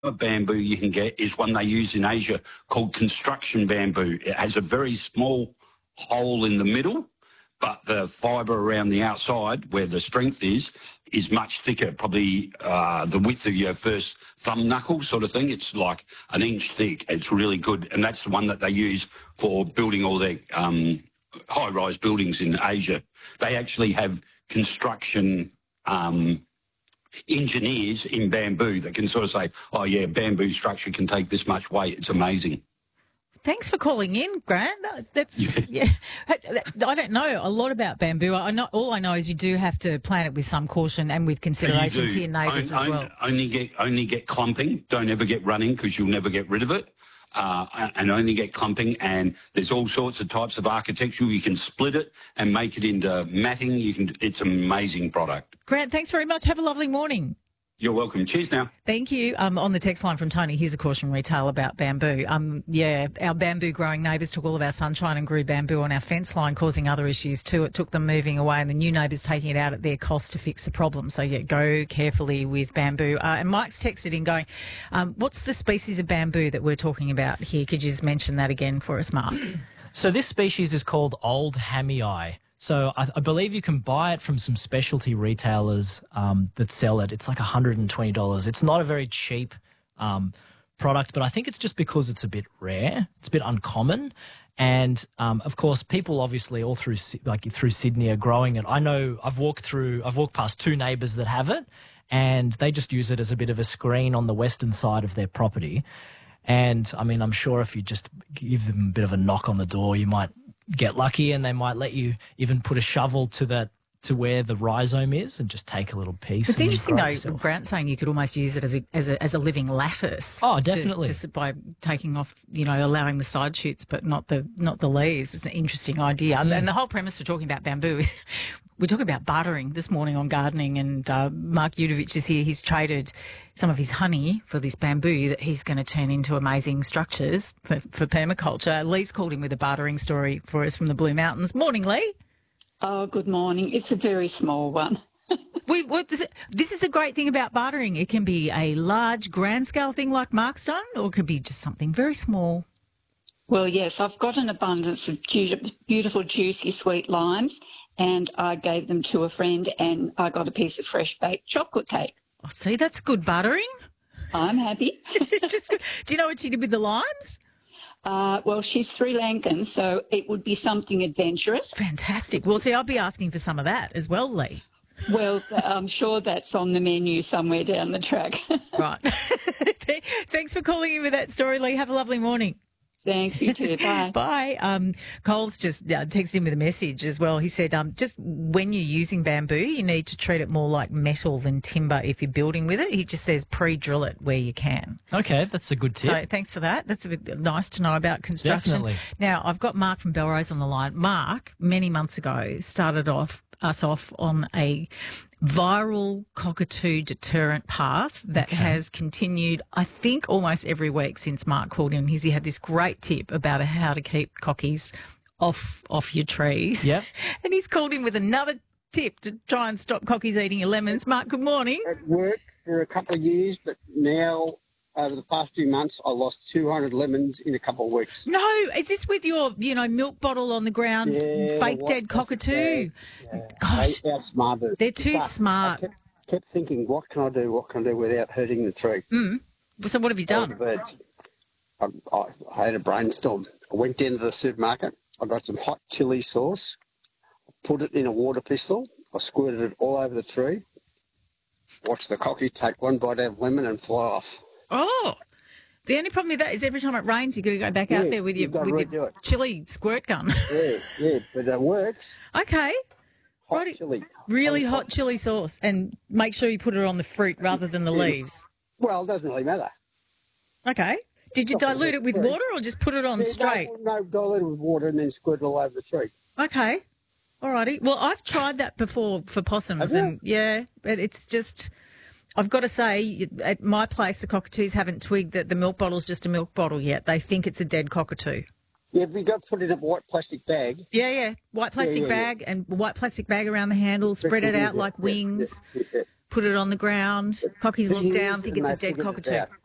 bamboo you can get is one they use in Asia called construction bamboo. It has a very small hole in the middle, but the fibre around the outside, where the strength is much thicker, probably the width of your first thumb knuckle sort of thing. It's like an inch thick. It's really good, and that's the one that they use for building all their high-rise buildings in Asia. They actually have construction engineers in bamboo that can sort of say, oh, yeah, bamboo structure can take this much weight. It's amazing. Thanks for calling in, Grant. That's yeah. I don't know a lot about bamboo. All I know is you do have to plant it with some caution and with consideration to your neighbours as well. Only get clumping. Don't ever get running because you'll never get rid of it. And only get clumping, and there's all sorts of types of architecture. You can split it and make it into matting. It's an amazing product. Grant, thanks very much. Have a lovely morning. You're welcome. Cheers now. Thank you. On the text line from Tony, here's a cautionary tale about bamboo. Our bamboo growing neighbours took all of our sunshine and grew bamboo on our fence line, causing other issues too. It took them moving away and the new neighbours taking it out at their cost to fix the problem. So, go carefully with bamboo. And Mike's texted in going, what's the species of bamboo that we're talking about here? Could you just mention that again for us, Mark? So this species is called Old Hamii. So I believe you can buy it from some specialty retailers that sell it. It's like $120. It's not a very cheap product, but I think it's just because it's a bit rare. It's a bit uncommon. And, of course, people obviously all through Sydney are growing it. I know I've walked past two neighbours that have it, and they just use it as a bit of a screen on the western side of their property. And, I mean, I'm sure if you just give them a bit of a knock on the door, you might get lucky and they might let you even put a shovel to where the rhizome is and just take a little piece. It's interesting though, Grant saying you could almost use it as a living lattice. Oh, definitely. By taking off, allowing the side shoots but not the leaves. It's an interesting idea. And the whole premise for talking about bamboo is we're talking about bartering this morning on gardening, and Mark Udovich is here. He's traded some of his honey for this bamboo that he's going to turn into amazing structures for permaculture. Lee's called him with a bartering story for us from the Blue Mountains. Morning, Lee. Oh, good morning. It's a very small one. This is the great thing about bartering. It can be a large, grand-scale thing like Mark's done, or it could be just something very small. Well, yes, I've got an abundance of beautiful, juicy, sweet limes, and I gave them to a friend, and I got a piece of fresh baked chocolate cake. Oh, see, that's good bartering. I'm happy. Do you know what she did with the limes? Well, she's Sri Lankan, so it would be something adventurous. Fantastic. Well, see, I'll be asking for some of that as well, Lee. Well, I'm sure that's on the menu somewhere down the track. Right. Thanks for calling in with that story, Lee. Have a lovely morning. Thanks, you too. Bye. Bye. Cole's just texted in with a message as well. He said, just when you're using bamboo, you need to treat it more like metal than timber if you're building with it. He just says pre-drill it where you can. Okay, that's a good tip. So thanks for that. That's a bit nice to know about construction. Definitely. Now, I've got Mark from Belrose on the line. Mark, many months ago, started us off on a viral cockatoo deterrent path that has continued, I think, almost every week since Mark called in. He had this great tip about how to keep cockies off your trees. Yep. And he's called in with another tip to try and stop cockies eating your lemons. Mark, good morning. It worked for a couple of years, but now over the past few months, I lost 200 lemons in a couple of weeks. No, is this with your, milk bottle on the ground, fake dead cockatoo? Yeah. Gosh, they outsmarted. They're too smart. I kept thinking, what can I do without hurting the tree? So what have you done? Birds. I had a brainstorm. I went down to the supermarket. I got some hot chili sauce, put it in a water pistol. I squirted it all over the tree. Watched the cocky take one bite out of lemon and fly off. Oh, the only problem with that is every time it rains, you've got to go back out there with your chili squirt gun. Yeah, but it works. Okay. Hot chili. Really hot chili sauce. And make sure you put it on the fruit rather than the leaves. Well, it doesn't really matter. Okay. Did you dilute it with water or just put it on straight? No, dilute it with water and then squirt it all over the tree. Okay. All righty. Well, I've tried that before for possums. But it's just... I've got to say, at my place, the cockatoos haven't twigged that the milk bottle's just a milk bottle yet. They think it's a dead cockatoo. Yeah, we got to put it in a white plastic bag. Yeah. White plastic bag and white plastic bag around the handle, spread it out like wings, put it on the ground. Cockies look down, think it's a dead cockatoo.